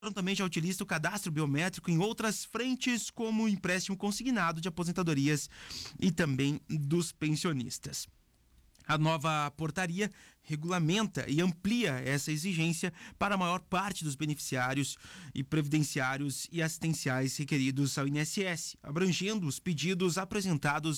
também já utiliza o cadastro biométrico em outras frentes, como o empréstimo consignado de aposentadorias e também dos pensionistas. A nova portaria regulamenta e amplia essa exigência para a maior parte dos beneficiários e previdenciários e assistenciais requeridos ao INSS, abrangendo os pedidos apresentados